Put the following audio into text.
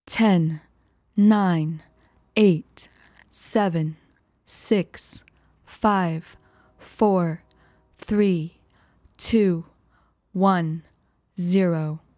10, 9, 8, 7, 6, 5, 4, 3, 2, 1, 0.